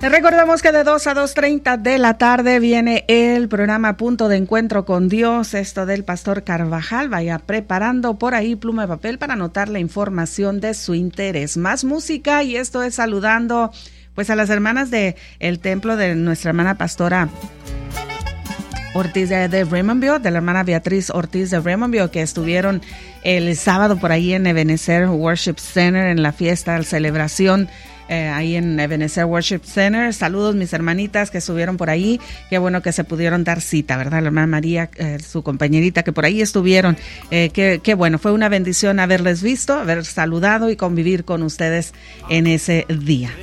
Recordamos que de 2 a 2:30 de la tarde viene el programa Punto de Encuentro con Dios, esto del Pastor Carvajal. Vaya preparando por ahí pluma y papel para anotar la información de su interés. Más música, y esto es saludando pues a las hermanas de el templo de nuestra hermana pastora Ortiz de Raymondville, de la hermana Beatriz Ortiz de Raymondville, que estuvieron el sábado por ahí en Ebenezer Worship Center en la fiesta, la celebración ahí en Ebenezer Worship Center. Saludos mis hermanitas que estuvieron por ahí, qué bueno que se pudieron dar cita, ¿verdad? La hermana María, su compañerita, que por ahí estuvieron, qué bueno, fue una bendición haberles visto, haber saludado y convivir con ustedes en ese día.